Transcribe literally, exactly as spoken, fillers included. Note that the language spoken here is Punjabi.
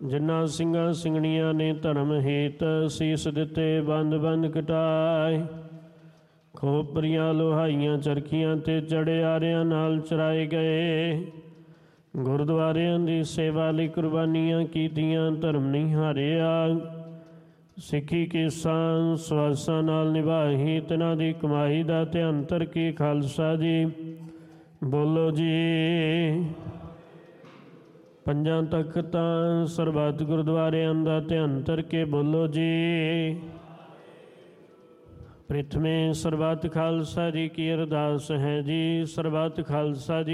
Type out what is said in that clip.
ਜਿਨ੍ਹਾਂ ਸਿੰਘਾਂ ਸਿੰਘਣੀਆਂ ਨੇ ਧਰਮ ਹੇਤ ਸੀਸ ਦਿੱਤੇ, ਬੰਦ ਬੰਦ ਕਟਾਏ, ਖੋਪਰੀਆਂ ਲੋਹਾਈਆਂ ਚਰਖੀਆਂ ਤੇ ਚੜਿਆਰਿਆਂ ਨਾਲ ਚਰਾਏ ਗਏ। ਗੁਰਦੁਆਰਿਆਂ ਦੀ ਸੇਵਾ ਲਈ ਕੁਰਬਾਨੀਆਂ ਕੀਤੀਆਂ, ਧਰਮ ਨਹੀਂ ਹਾਰਿਆ। ਸਿੱਖੀ ਕੇਸਾਂ ਸਵਾਸਾਂ ਨਾਲ ਨਿਭਾਹੀ, ਤਿਨਾਂ ਦੀ ਕਮਾਈ ਦਾ ਧਿਆਨ ਧਰ ਕੇ ਖਾਲਸਾ ਜੀ ਬੋਲੋ ਜੀ। ਪੰਜਾਂ ਤਖਤਾਂ ਸਰਬੱਤ ਗੁਰਦੁਆਰਿਆਂ ਦਾ ਧਿਆਨ ਧਰ ਕੇ ਬੋਲੋ ਜੀ। ਪ੍ਰਥਮੇ ਸਰਬੱਤ ਖਾਲਸਾ ਜੀ ਕੀ ਅਰਦਾਸ ਹੈ ਜੀ। ਸਰਬੱਤ ਖਾਲਸਾ ਜੀ